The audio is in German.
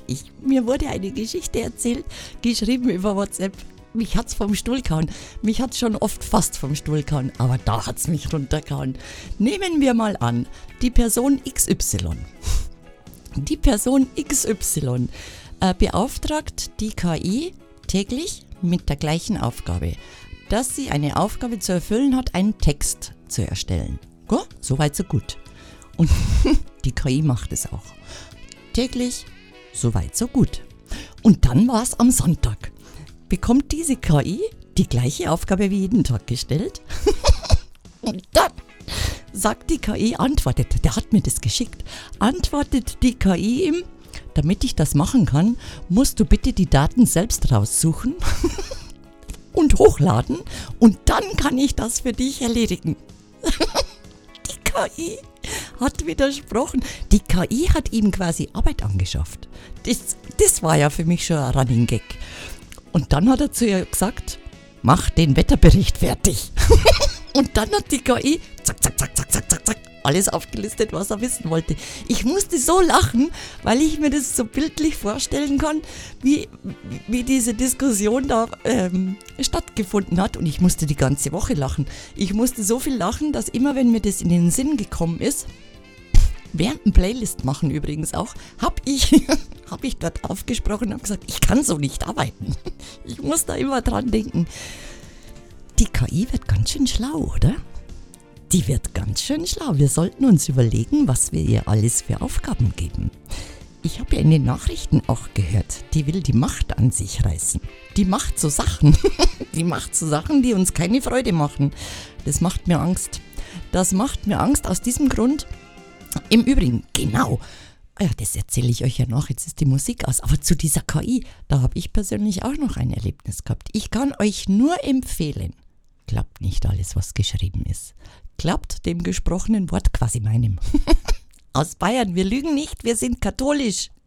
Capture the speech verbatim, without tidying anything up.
Ich, mir wurde eine Geschichte erzählt, geschrieben über WhatsApp. Mich hat's vom Stuhl gehauen. Mich hat's schon oft fast vom Stuhl gehauen, aber da hat's mich runtergehauen. Nehmen wir mal an, die Person X Y. Die Person X Y äh, beauftragt die K I täglich mit der gleichen Aufgabe, dass sie eine Aufgabe zu erfüllen hat, einen Text zu erstellen. Go? So weit, so gut. Und die K I macht es auch. Täglich, so weit, so gut. Und dann war es am Sonntag. Bekommt diese K I die gleiche Aufgabe wie jeden Tag gestellt? Und dann sagt die K I, antwortet, der hat mir das geschickt, antwortet die K I ihm, damit ich das machen kann, musst du bitte die Daten selbst raussuchen und hochladen und dann kann ich das für dich erledigen. Die K I hat widersprochen. Die K I hat ihm quasi Arbeit angeschafft. Das, das war ja für mich schon ein Running Gag. Und dann hat er zu ihr gesagt, mach den Wetterbericht fertig. Und dann hat die K I zack, zack, zack, zack, zack, zack, zack, alles aufgelistet, was er wissen wollte. Ich musste so lachen, weil ich mir das so bildlich vorstellen kann, wie, wie diese Diskussion da ähm, stattgefunden hat. Und ich musste die ganze Woche lachen. Ich musste so viel lachen, dass immer, wenn mir das in den Sinn gekommen ist, während dem Playlist machen übrigens auch, habe ich, hab ich dort aufgesprochen und habe gesagt, ich kann so nicht arbeiten. Ich muss da immer dran denken. Die K I wird ganz schön schlau, oder? Die wird ganz schön schlau. Wir sollten uns überlegen, was wir ihr alles für Aufgaben geben. Ich habe ja in den Nachrichten auch gehört, die will die Macht an sich reißen. Die macht so Sachen. Die macht so Sachen, die uns keine Freude machen. Das macht mir Angst. Das macht mir Angst aus diesem Grund. Im Übrigen, genau. Ja, das erzähle ich euch ja noch. Jetzt ist die Musik aus. Aber zu dieser K I, da habe ich persönlich auch noch ein Erlebnis gehabt. Ich kann euch nur empfehlen, glaubt nicht alles, was geschrieben ist. Glaubt dem gesprochenen Wort, quasi meinem. Aus Bayern, wir lügen nicht, wir sind katholisch.